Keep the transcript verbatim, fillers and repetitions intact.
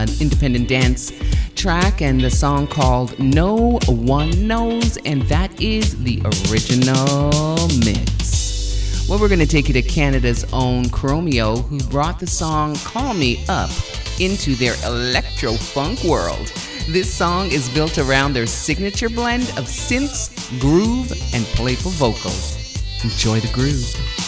uh, independent dance track and the song called No One Knows, and that is the original mix. Well, we're going to take you to Canada's own Chromeo, who brought the song Call Me Up into their electro-funk world. This song is built around their signature blend of synths, groove, and playful vocals. Enjoy the groove.